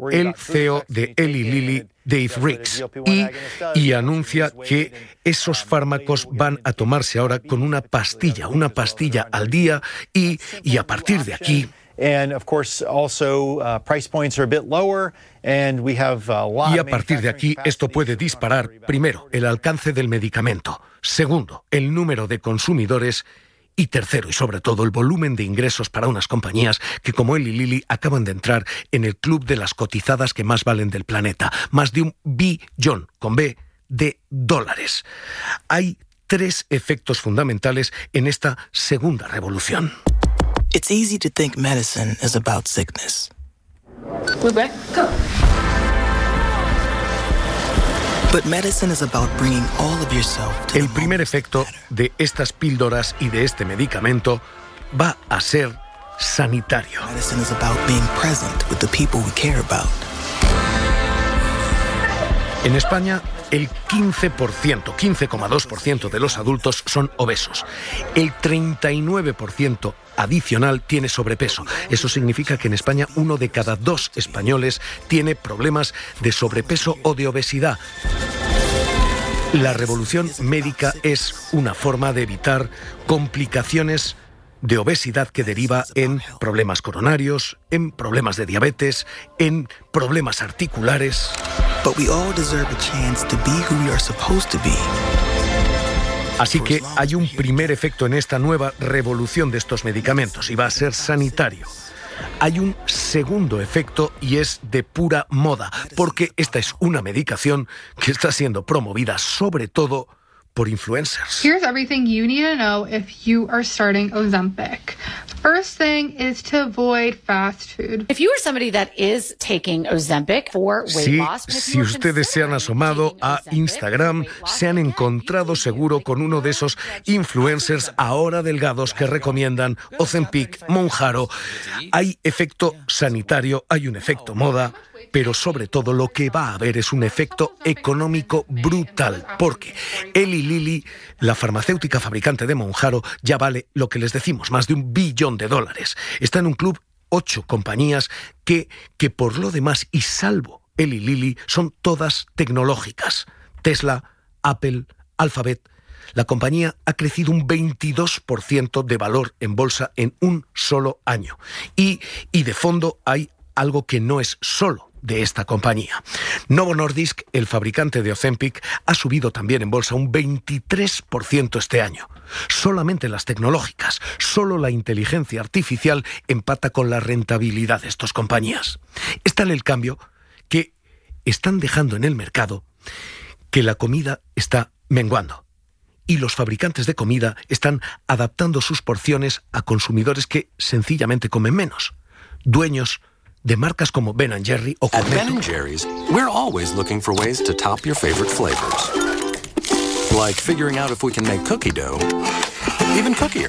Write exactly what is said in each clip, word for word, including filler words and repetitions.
el C E O de Eli Lilly, Dave Ricks, y, y anuncia que esos fármacos van a tomarse ahora con una pastilla, una pastilla al día, y, y a partir de aquí... And of course, also uh, price points are a bit lower, and we have a lot. Y a partir de aquí, esto puede disparar, primero, el alcance del medicamento, segundo, el número de consumidores, y tercero, y sobre todo, el volumen de ingresos para unas compañías que, como Eli Lilly, acaban de entrar en el club de las cotizadas que más valen del planeta. Más de un billón, con B, de dólares. Hay tres efectos fundamentales en esta segunda revolución. It's easy to think medicine is about sickness. We're back. Go. But medicine is about bringing all of yourself to El primer efecto de estas píldoras y de este medicamento va a ser sanitario. Medicine is about being present with the people we care about. En España, el quince por ciento, quince coma dos por ciento de los adultos son obesos. El treinta y nueve por ciento adicional tiene sobrepeso. Eso significa que en España uno de cada dos españoles tiene problemas de sobrepeso o de obesidad. La revolución médica es una forma de evitar complicaciones de obesidad que deriva en problemas coronarios, en problemas de diabetes, en problemas articulares. But we all deserve a chance to be who we are supposed to be. Así que hay un primer efecto en esta nueva revolución de estos medicamentos y va a ser sanitario. Hay un segundo efecto y es de pura moda, porque esta es una medicación que está siendo promovida sobre todo por influencers. Here's everything you need to know if you are starting Ozempic. First thing is to avoid fast food. If you are somebody that is taking Ozempic for weight Sí, loss, si ustedes se han asomado a Instagram, se han encontrado seguro con uno de esos influencers ahora delgados que recomiendan Ozempic, Mounjaro. Hay efecto sanitario, hay un efecto moda, pero sobre todo lo que va a haber es un efecto económico brutal, porque Eli Lilly, la farmacéutica fabricante de Mounjaro, ya vale lo que les decimos, más de un billón de dólares. Está en un club ocho compañías que, que por lo demás, y salvo Eli Lilly, son todas tecnológicas. Tesla, Apple, Alphabet. La compañía ha crecido un veintidós por ciento de valor en bolsa en un solo año. Y, y de fondo hay algo que no es solo de esta compañía. Novo Nordisk, el fabricante de Ozempic, ha subido también en bolsa un veintitrés por ciento este año. Solamente las tecnológicas, solo la inteligencia artificial empata con la rentabilidad de estas compañías. Es tal el cambio que están dejando en el mercado que la comida está menguando. Y los fabricantes de comida están adaptando sus porciones a consumidores que sencillamente comen menos. Dueños de marcas como Ben and Jerry o At Cornetto. Ben and Jerry's, we're always looking for ways to top your favorite flavors. Like figuring out if we can make cookie dough even cookier.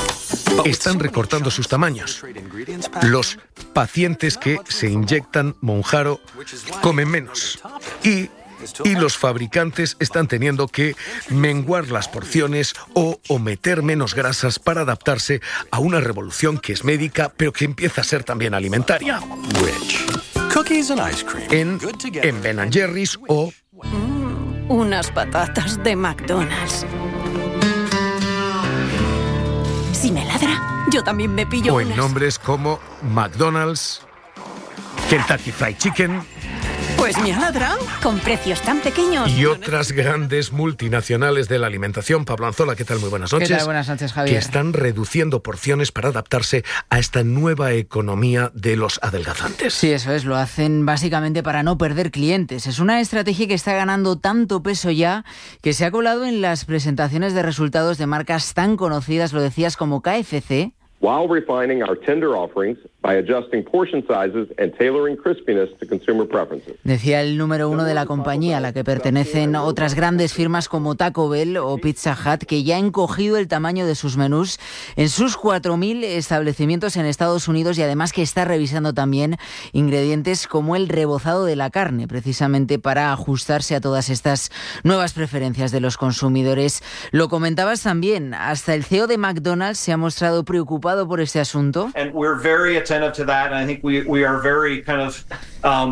Están recortando sus tamaños. Los pacientes que se inyectan Mounjaro comen menos. Y Y los fabricantes están teniendo que menguar las porciones o, o meter menos grasas para adaptarse a una revolución que es médica, pero que empieza a ser también alimentaria. Rich. Cookies and ice cream. En, en Ben and Jerry's o... Mm, unas patatas de McDonald's. Si me ladra, yo también me pillo O en unas. nombres como McDonald's, Kentucky Fried Chicken... Pues me ha ladrado, con precios tan pequeños. Y otras grandes multinacionales de la alimentación. Pablo Anzola, ¿qué tal? Muy buenas noches. ¿Qué tal? Buenas noches, Javier. Que están reduciendo porciones para adaptarse a esta nueva economía de los adelgazantes. Sí, eso es. Lo hacen básicamente para no perder clientes. Es una estrategia que está ganando tanto peso ya que se ha colado en las presentaciones de resultados de marcas tan conocidas, lo decías, como K F C. While refining our tender offerings by adjusting portion sizes and tailoring crispiness to consumer preferences. Decía el número uno de la compañía, a la que pertenecen otras grandes firmas como Taco Bell o Pizza Hut, que ya han cogido el tamaño de sus menús en sus cuatro mil establecimientos en Estados Unidos, y además que está revisando también ingredientes como el rebozado de la carne, precisamente para ajustarse a todas estas nuevas preferencias de los consumidores. Lo comentabas también, hasta el C E O de McDonald's se ha mostrado preocupado por este asunto. And we're very attentive to that, and I think we we are very kind of um